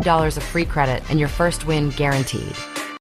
$5 of free credit and your first win guaranteed.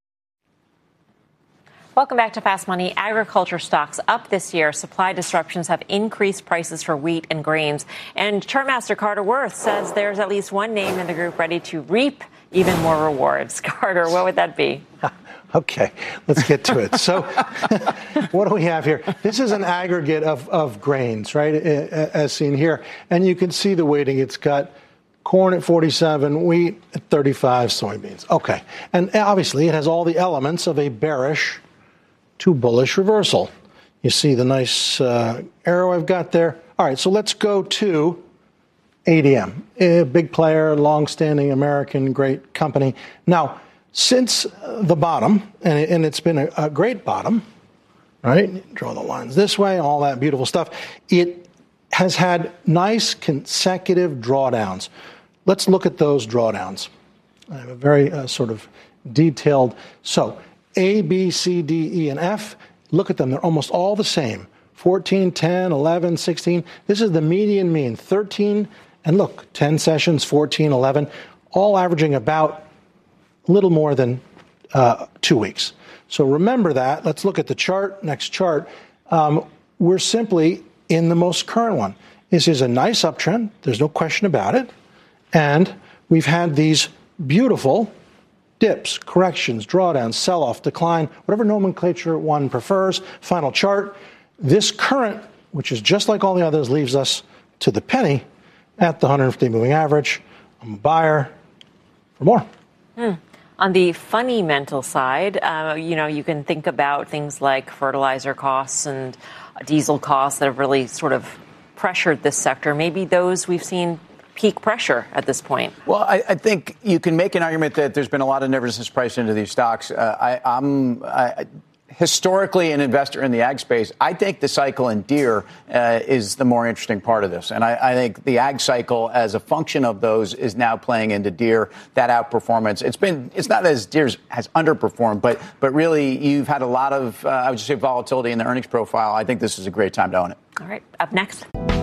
Welcome back to Fast Money. Agriculture stocks up this year. Supply disruptions have increased prices for wheat and grains. And Chartmaster Carter Worth says there's at least one name in the group ready to reap even more rewards. Carter, what would that be? Okay, let's get to it. So what do we have here? This is an aggregate of grains, right, as seen here. And you can see the weighting. It's got corn at 47, wheat at 35, soybeans. Okay. And obviously it has all the elements of a bearish to bullish reversal. You see the nice arrow I've got there. All right, so let's go to ADM, a big player, long-standing American, great company. Now, since the bottom, and it's been a great bottom, right? Draw the lines this way, all that beautiful stuff. It has had nice consecutive drawdowns. Let's look at those drawdowns. I have a very sort of detailed. So A, B, C, D, E, and F, look at them. They're almost all the same. 14, 10, 11, 16. This is the median mean, 13. And look, 10 sessions, 14, 11, all averaging about a little more than 2 weeks. So remember that. Let's look at the chart. Next chart. We're simply in the most current one. This is a nice uptrend. There's no question about it. And we've had these beautiful dips, corrections, drawdowns, sell-off, decline, whatever nomenclature one prefers. Final chart. This current, which is just like all the others, leaves us to the penny at the 150 moving average. I'm a buyer for more. On the fundamental side, you can think about things like fertilizer costs and diesel costs that have really sort of pressured this sector. Maybe those we've seen peak pressure at this point. Well, I think you can make an argument that there's been a lot of nervousness priced into these stocks. I'm historically an investor in the ag space. I think the cycle in Deere is the more interesting part of this. And I think the ag cycle as a function of those is now playing into Deere, that outperformance. It's not as Deere has underperformed, but really you've had a lot of, I would just say, volatility in the earnings profile. I think this is a great time to own it. All right. Up next.